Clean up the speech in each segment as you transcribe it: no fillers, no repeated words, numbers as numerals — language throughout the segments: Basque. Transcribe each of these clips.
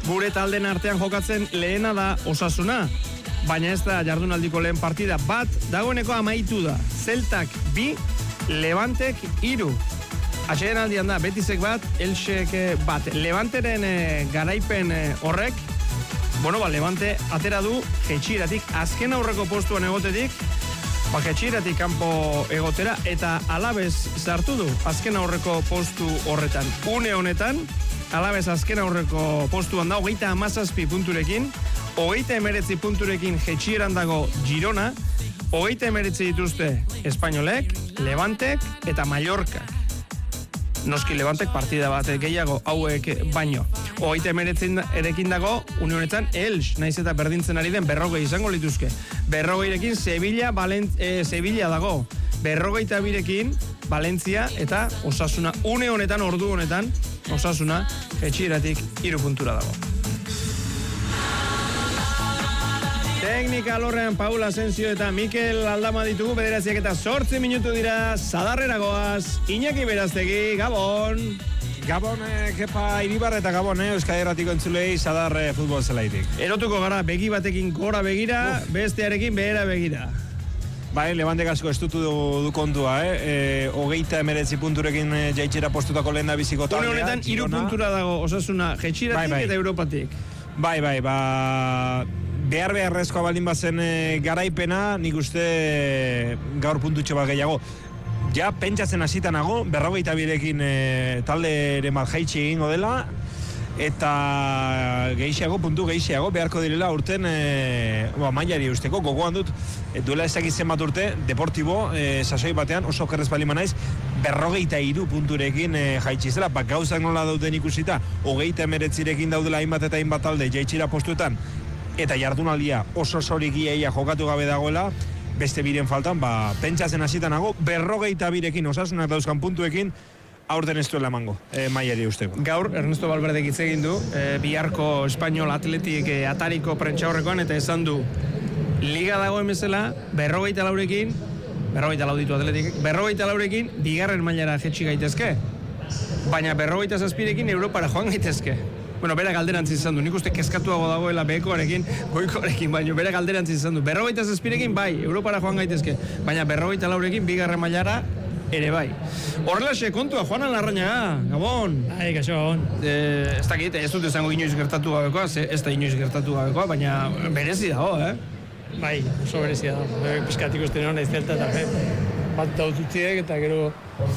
gure talden artean jokatzen lehena da Osasuna. Baina ez da jardunaldiko lehen partida bat, dagoeneko amaitu da. Celtak 2, Levantek 3. Atxeden aldian da, Betisek bat, Elxek bat. Levanteren garaipen horrek, Levante atera du jetxiratik, azken aurreko postuan egotetik, jetxiratik kanpo egotera, eta Alabez sartu du azken aurreko postu horretan. Une honetan, Alabez azken aurreko postuan da, 37 punturekin, 39 punturekin jetxieran dago Girona, 39 dituzte Espainolek, Levantek eta Mallorca. Noski Levantek partida bat gehiago hauek baino. 39 erekin dago, une honetan Elx, naiz eta berdintzen ari den 40 izango lituzke. 40rekin Sevilla dago. 42rekin Valencia eta Osasuna. Une honetan, ordu honetan, Osasuna jetxieratik 3 puntura dago. Teknika alorrean Paul Asensio eta Mikel Aldama ditugu, 9:08 minutu dira, Sadarrera goaz, Iñaki Beraztegi, Gabon. Gabon, Kepa Iribar eta Gabon, Euskadi Erratiko entzulei Sadar futbol zelaitik. Erotuko gara, begi batekin gora begira, bestearekin behera begira. Bai, Levantek asko estutu du kontua, 39 punturekin jaitxera postutako lehen da biziko taldea. Une honetan 3 puntura dago Osasuna jetxiratik eta Europatik. Bai, beharrezkoa baldin bazen garaipena, nik uste gaur puntutxo bat gehiago. Ja, pentsatzen hasita nago, 42rekin talderen bat jaitsi egingo dela, eta puntu gehiago, beharko direla urten mailari usteko, gogoan dut, duela ezakit zenbat urte, Deportibo, sasoi batean, oso okerrez baldin manaiz, 43 punturekin jaitsi zela, gauzak nola dauden ikusita, 39rekin daudela hainbat eta hainbat talde jaitsira postuetan, eta jardunaldia oso sorik iaia jokatu gabe dagoela, beste biren faltan, pentsatzen hasita nago, 42rekin Osasunak dauzkan puntuekin, aurten ez duela emango, mailari usteko. Gaur, Ernesto Valverdek hitz egin du, biharko Espainol Atletik atariko prentxaurrekoan, eta esan du, liga dagoen bezala, 44rekin, 44 ditu Atletik, 44rekin, bigarren mailara jetxi gaitezke, baina 47rekin Europara joan gaitezke. Bueno, bera galderantzi izan du, nik uste kezkatuago dagoela behekoarekin, goikoarekin, baina bera galderantzi izan du. 47rekin bai, Europara joan gaitezke, baina 44rekin bigarren mailara ere bai. Horrelaxe kontua, Juanan Larrañaga, Gabon. Kaixo, Gabon. Ez dakit, ez dut esango inoiz gertatu gabekoa, ez da inoiz gertatu gabekoa, baina berezi dago, Bai, oso berezi dago. Piskat ikusten hona iztelta eta bat daututziek eta gero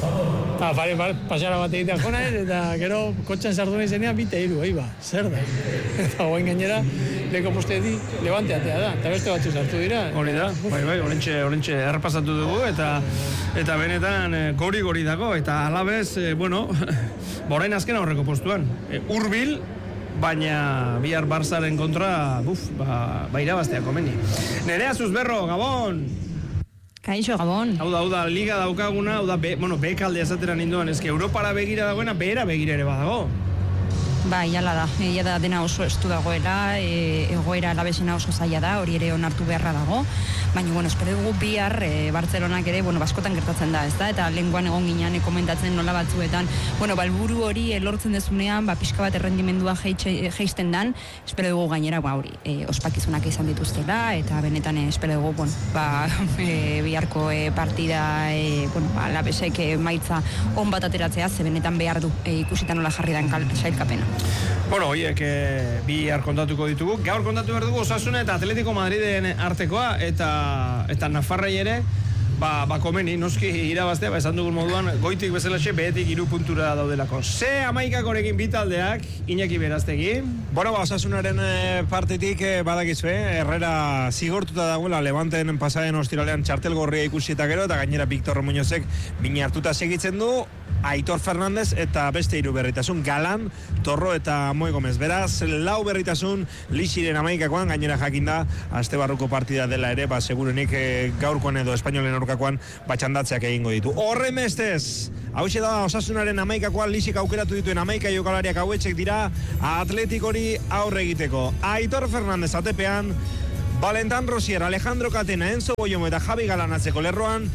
pasara bat egitea jonaen eta gero kotxan sartu nahi zenean 2-3, zer da. Eta goain gainera, leko posteetik Levante atea da, eta beste batzu sartu dira. Hori da, bai, horrentxe errepasatu dugu eta benetan gori dago, eta alabez, borain azken aurreko postuan. Hurbil, baina bihar Barzaren kontra, irabaztea komeni. Nerea Zuzberro, Gabon! Kaixo, Gabon. Hau da, liga daukaguna, bekalde esateran ninduan, ezke Europara begira dagoena, behera begira ere badago. Bai, jala da. Egia da dena oso estu dagoela, egoera Alabesena oso zaila da, hori ere onartu beharra dago. Baina, espero dugu bihar Bartzelonak ere, baskotan gertatzen da, ez da? Eta lenguan egon ginean komentatzen nola batzuetan, helburu hori lortzen dezunean, pixka bat errendimendua jeisten dan, espero dugu gainera, hori, ospakizunak izan dituztela, eta benetan espero dugu, biharko partida, Alabesek maitza on bat ateratzea, ze benetan behar du ikusita nola jarri dan sailkapena. Hoiek bihar kontatuko ditugu. Gaur kontatu behar dugu Osasuna eta Atletico Madriden artekoa, eta Nafarrei ere, komeni, noski irabaztea, esan dugun moduan, goitik bezalaxe, behetik 3 puntura daudelako. Ze amaikakorekin bitaldeak, Iñaki Beraztegi. Osasunaren partetik badakizue, Herrera zigortuta dagoela, Levanten pasaren ostiralean txartel gorria ikusi eta gero, eta gainera Victor Muñozek bine hartuta segitzen du, Aitor Fernandez eta beste 3 berritasun, Galan, Torro eta Moi Gomez. Beraz, 4 berritasun Lixiren amaikakoan, gainera jakinda, aste barruko partida dela ere, segurenik gaurkoan edo Espainolen aurkakoan batxandatzeak egingo ditu. Horren bestez, hauxe da Osasunaren amaikakoan Lixik aukeratu dituen amaika jokalariak hauetxek dira Atletikori aurre egiteko. Aitor Fernandez atepean, Valentan Rosier, Alejandro Catena, Enzo Boyomo eta Javi Galan atzeko lerroan,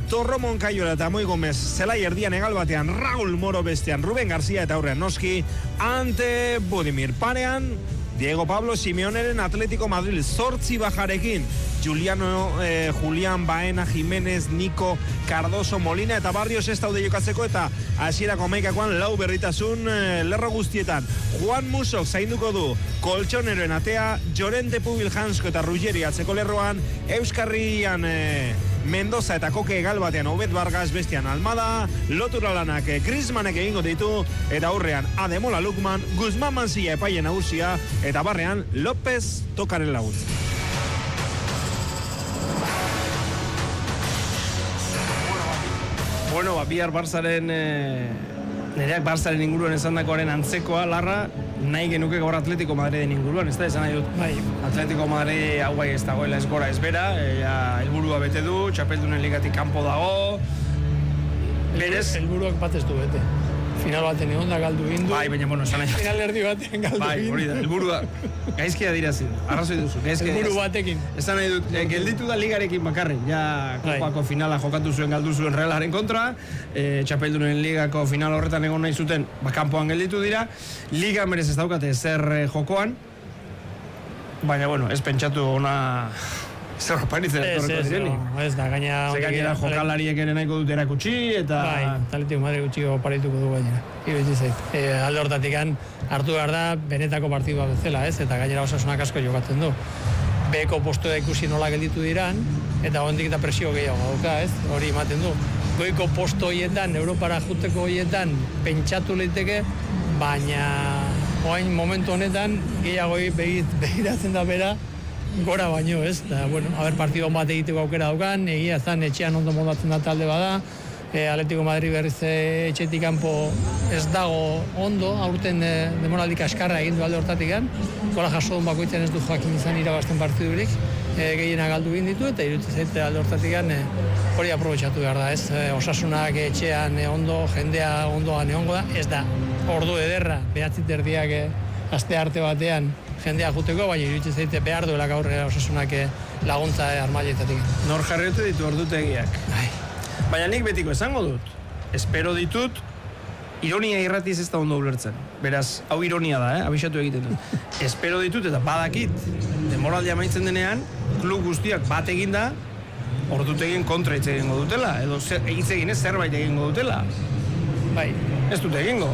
Torro Moncayola eta Moi Gomez zelai erdian egal batean, Raúl Moro bestean, Ruben García eta aurrean noski, Ante Budimir parean, Diego Pablo Simeoneren Atletico Madrid 8 bajarekin, Julián Baena, Jiménez, Nico, Cardoso, Molina eta Barrios ez daude jokatzeko eta hasierako hamaikakoan lau berritasun lerro guztietan. Juan Musok zainduko du Koltxoneroen atea, Llorente Pubil Jansko eta Ruggeri atzeko lerroan, Euskarrian Mendoza eta Koke egal batean Obed Vargas bestean Almada, loturalanak Griezmannek egingo ditu eta aurrean Ademola Lukman, Guzman Mansilla epaien nagusia eta barrean López Tokaren laguntza. Bueno, bihar Barzaren nereak Barzaren inguruan esandakoaren antzekoa, Larra, nahi genuke gaur Atletico Madriden inguruan, ez da, esan nahi dut. Bai. Atletico Madrid hau bai ez dagoela ez gora ez bera, helburua bete du, txapeldunen ligatik kanpo dago, berez... Helburuak bat ez du bete. Final baten egon da galdu gindu. Bai, baina, bueno, esan nahi. Final erdi baten galdu gindu. Bai, hori da, helburua. Gaizkia dirazi, arrazoi duzu. Helburu batekin. Esan nahi dut, gelditu da ligarekin bakarrik. Ja, kopako finala jokatu zuen galdu zuen Realaren kontra, txapeldunen ligako final horretan egon nahi zuten, kanpoan gelditu dira. Liga merez ez daukate zer jokoan, baina, bueno, ez pentsatu ona... Zer raparitzen etorreko direnik. Ez da, gaina... Gainera jokalariek ere nahiko dut erakutsi, eta... Bai, Atletico Madrid gutxiko parituko du gainera. Iruditzen zait. Alde hortatik hartu behar da, benetako partidua bezala, ez? Eta gainera Osasunak asko jokatzen du. Beko postua ikusi nola gelditu diran, eta hondik eta presio gehiago dauka, ez? Hori ematen du. Goiko posto horietan, Europara juteko horietan, pentsatu leiteke, baina... Oain momentu honetan, gehiago begiratzen da bera, gora baino, ez? Da, bueno, partido bat egiteko aukera daukan, egia zan etxean ondo moldatzen da talde bada, Atletico Madrid berriz etxetik kanpo ez dago ondo, aurten demoraldik askarra egin du alde hortatik gola jaso duen bakoitzen ez du jakin izan irabazten partidurik, gehiena galdu egin ditu, eta iruditzen zaite alde hortatik hori aprobetxatu behar da, ez? Osasunak etxean ondo, jendea ondoan egongo da, ez da, ordu ederra, 9:00 aste arte batean, jendea juteko, baina iruditzen zaite behar duela gaur Osasunak laguntza armailetatik. Nor jarriote ditu ordutegiak. Baina nik betiko esango dut. Espero ditut, ironia irratiz ez da ondo ulertzen. Beraz, hau ironia da, abisatu egiten dut. Espero ditut eta badakit, demoraldia amaitzen denean, klub guztiak bat eginda, ordutegien kontra hitz egingo dutela, edo hitz eginez zerbait egingo dutela. Bai. Ez dute egingo.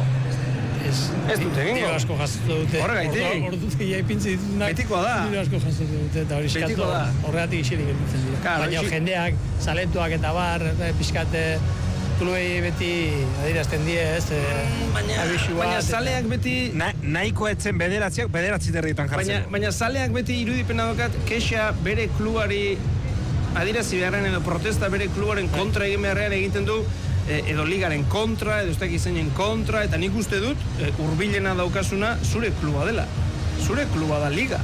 Ez dute egingo. Diro asko jasatu dute. Horregaitik. Ordutegia ipintzi ditunak. Betikoa da. Diro asko jasatu dute eta hori Betikoa da. Horregatik isirik gelditzen dira. Baina jendeak, zaletuak eta bar, pixkate klubei beti adierazten die, ez? Baina zaleak beti... Nahiko etzen bederatzi terrietan jartzen. Baina zaleak beti irudipena dokat, kexa bere klubari adierazi beharren edo protesta bere klubaren kontra egin beharrean egiten du, edo ligaren kontra, edo ez dakit zeinen kontra, eta nik uste dut, hurbilena daukasuna zure kluba dela. Zure kluba da liga.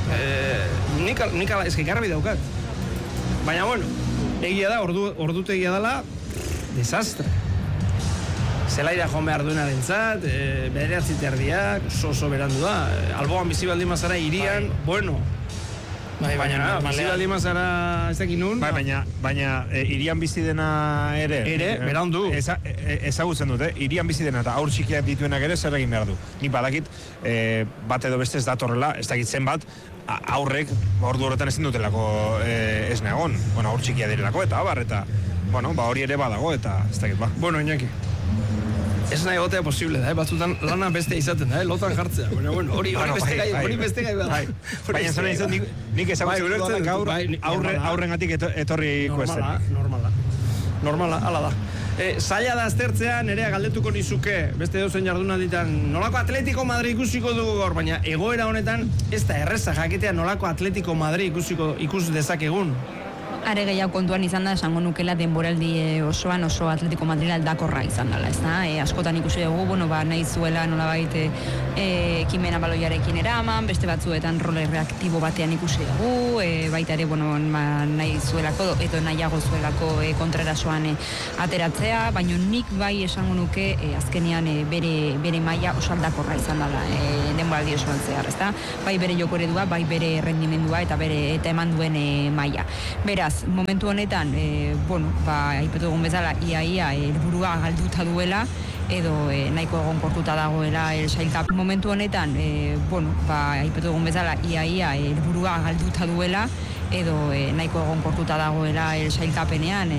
Nik ezke garbi daukat. Baina, bueno, egia da, ordutegia dela, desastre. Zelaira joan behar duena dentzat, bederatzi terdiak, oso berandu da. Alboan bizi baldin mazara irian, bueno... Baina, bizi baldin mazara ez dakin nun. Baina irian bizi dena ere... berandu. Ezagutzen dut, irian bizi dena eta aur txikiak dituenak ere zer egin behar du. Nik badakit, bat edo beste ez datorrela, ez dakit zenbat, aurrek ordu horretan ezin dutelako esne egon. Aur txikia direlako eta abar, eta hori ere badago, eta ez dakit, ba. Bueno, Iñaki. Ez nahi gotea posible da, batzutan lana beste izaten da, lotan jartzea. Hori beste gai bada. Baina zara izan, nik ezagutzen dut gaur aurrengatik etorri kuesten. Normala, ala da. Zaila da aztertzea, nerea galdetuko nizuke, beste dozen jardunalditan, nolako Atletico Madrid ikusiko dugu gaur, baina egoera honetan ez da erreza jakitea nolako Atletico Madrid ikus dezakegun. Are gehiago kontuan izan da, esango nukela denboraldi osoan oso Atletico Madrid aldakorra izan dela, ez da? Askotan ikusi dugu, nahi zuela nolabait ekimena baloiarekin eraman, beste batzuetan role reaktibo batean ikusi dugu, baita ere, nahi zuelako, edo nahiago zuelako kontrarasoan ateratzea, baina nik bai esango nuke azkenean bere maila oso aldakorra izan dela denboraldi osoan zehar, ez da? Bai bere joko eredua, bai bere rendimendua eta eman duen maila. Beraz, beraz, momentu honetan, aipatu egun bezala, ia helburua galduta duela, edo nahiko egonkortuta dagoela sailkap. Momentu honetan, aipatu egun bezala, ia helburua galduta duela, edo nahiko egonkortuta dagoela sailkapenean.